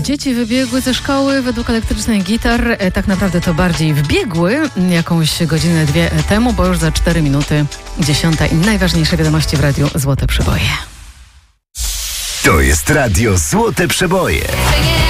Dzieci wybiegły ze szkoły według elektrycznych gitar. Tak naprawdę to bardziej wbiegły jakąś godzinę, dwie temu, bo już za 4 minuty 10 i najważniejsze wiadomości w Radiu Złote Przeboje. To jest Radio Złote Przeboje.